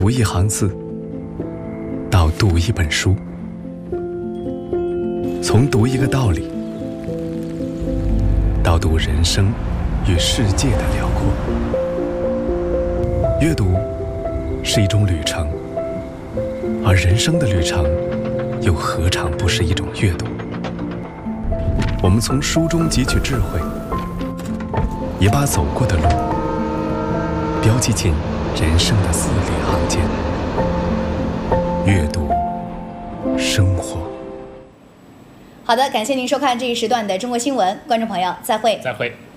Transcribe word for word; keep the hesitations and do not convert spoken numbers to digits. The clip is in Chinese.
读一行字，到读一本书，从读一个道理，到读人生与世界的辽阔。阅读是一种旅程，而人生的旅程又何尝不是一种阅读？我们从书中汲取智慧，也把走过的路标记进人生的字里行间。阅读生活。 好的，感谢您收看这一时段的中国新闻，观众朋友，再会。 再会。